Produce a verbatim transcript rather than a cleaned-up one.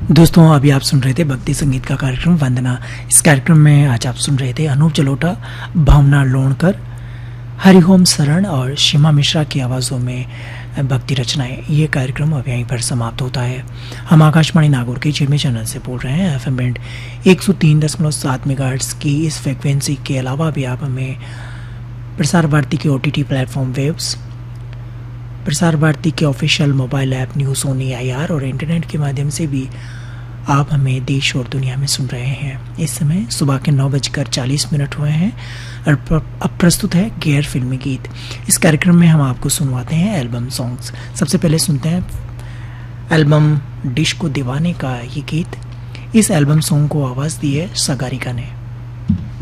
दोस्तों अभी आप सुन रहे थे भक्ति संगीत का कार्यक्रम वंदना। इस कार्यक्रम में आज आप सुन रहे थे अनूप जलोटा, भावना लोणकर, हरिओम शरण और सीमा मिश्रा की आवाज़ों में भक्ति रचनाएं। ये कार्यक्रम अब यहीं पर समाप्त होता है। हम आकाशवाणी नागौर के चिड़मे चैनल से बोल रहे हैं। एफ एम बैंड एक सौ तीन दशमलव सात मेगाहर्ट्ज़ की इस फ्रिक्वेंसी के अलावा भी आप हमें प्रसार भारती के O T T platform waves, Prasar Bharati के ऑफिशियल मोबाइल ऐप न्यूज़ ओनी आई आर और इंटरनेट के माध्यम से भी आप हमें देश और दुनिया में सुन रहे हैं। इस समय सुबह के नौ बजकर चालीस मिनट हुए हैं और अब प्रस्तुत है गैर फिल्मी गीत। इस कार्यक्रम में हम आपको सुनवाते हैं एल्बम सॉन्ग्स। सबसे पहले सुनते हैं एल्बम डिश को दीवाने का ये गीत। इस एल्बम सॉन्ग को आवाज़ दी है सागरिका ने।